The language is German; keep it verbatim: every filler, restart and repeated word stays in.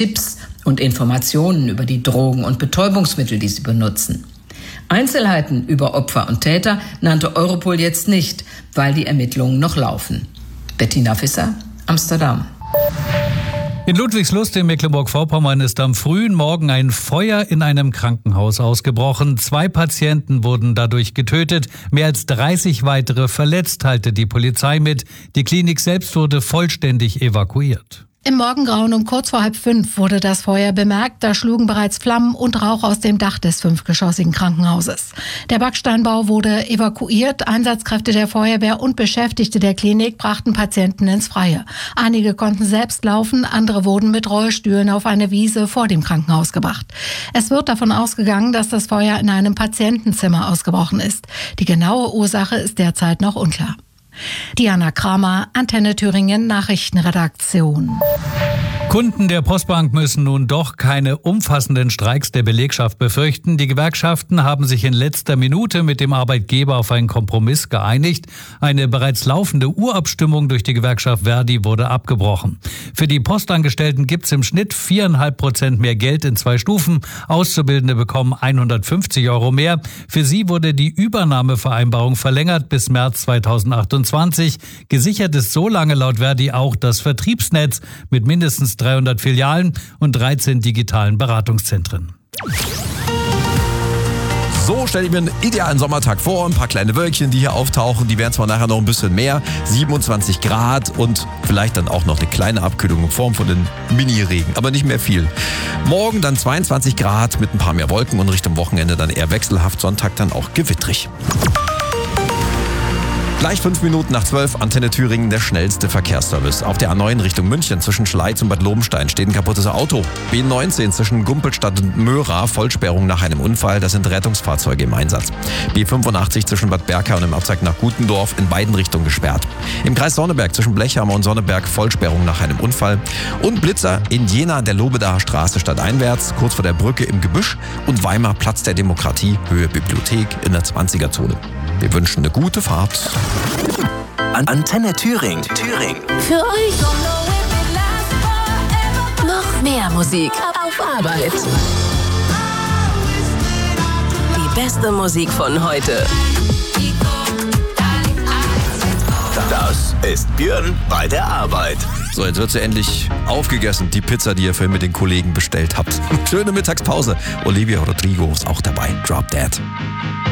Tipps und Informationen über die Drogen und Betäubungsmittel, die sie benutzen. Einzelheiten über Opfer und Täter nannte Europol jetzt nicht, weil die Ermittlungen noch laufen. Bettina Visser, Amsterdam. In Ludwigslust in Mecklenburg-Vorpommern ist am frühen Morgen ein Feuer in einem Krankenhaus ausgebrochen. Zwei Patienten wurden dadurch getötet, mehr als dreißig weitere verletzt, teilte die Polizei mit. Die Klinik selbst wurde vollständig evakuiert. Im Morgengrauen um kurz vor halb fünf wurde das Feuer bemerkt. Da schlugen bereits Flammen und Rauch aus dem Dach des fünfgeschossigen Krankenhauses. Der Backsteinbau wurde evakuiert. Einsatzkräfte der Feuerwehr und Beschäftigte der Klinik brachten Patienten ins Freie. Einige konnten selbst laufen, andere wurden mit Rollstühlen auf eine Wiese vor dem Krankenhaus gebracht. Es wird davon ausgegangen, dass das Feuer in einem Patientenzimmer ausgebrochen ist. Die genaue Ursache ist derzeit noch unklar. Diana Kramer, Antenne Thüringen Nachrichtenredaktion. Kunden der Postbank müssen nun doch keine umfassenden Streiks der Belegschaft befürchten. Die Gewerkschaften haben sich in letzter Minute mit dem Arbeitgeber auf einen Kompromiss geeinigt. Eine bereits laufende Urabstimmung durch die Gewerkschaft Verdi wurde abgebrochen. Für die Postangestellten gibt es im Schnitt viereinhalb Prozent mehr Geld in zwei Stufen. Auszubildende bekommen hundertfünfzig Euro mehr. Für sie wurde die Übernahmevereinbarung verlängert bis März zweitausendachtundzwanzig. Gesichert ist so lange laut Verdi auch das Vertriebsnetz mit mindestens dreihundert Filialen und dreizehn digitalen Beratungszentren. So stelle ich mir einen idealen Sommertag vor. Ein paar kleine Wölkchen, die hier auftauchen. Die werden zwar nachher noch ein bisschen mehr. siebenundzwanzig Grad und vielleicht dann auch noch eine kleine Abkühlung in Form von den Mini-Regen. Aber nicht mehr viel. Morgen dann zweiundzwanzig Grad mit ein paar mehr Wolken und Richtung Wochenende dann eher wechselhaft. Sonntag dann auch gewittrig. Gleich fünf Minuten nach zwölf, Antenne Thüringen, der schnellste Verkehrsservice. Auf der A neun Richtung München zwischen Schleiz und Bad Lobenstein steht ein kaputtes Auto. B neunzehn zwischen Gumpelstadt und Möra, Vollsperrung nach einem Unfall, da sind Rettungsfahrzeuge im Einsatz. B fünfundachtzig zwischen Bad Berka und dem Abzweig nach Gutendorf in beiden Richtungen gesperrt. Im Kreis Sonneberg zwischen Blechhammer und Sonneberg Vollsperrung nach einem Unfall. Und Blitzer in Jena an der Lobedacher Straße stadteinwärts, kurz vor der Brücke im Gebüsch. Und Weimar Platz der Demokratie, Höhe Bibliothek in der zwanziger-Zone. Wir wünschen eine gute Fahrt. Antenne Thüringen. Thüringen. Für euch noch mehr Musik auf Arbeit. Die beste Musik von heute. Das ist Björn bei der Arbeit. So, jetzt wird sie endlich aufgegessen, die Pizza, die ihr vorhin mit den Kollegen bestellt habt. Schöne Mittagspause. Olivia Rodrigo ist auch dabei. Drop Dead.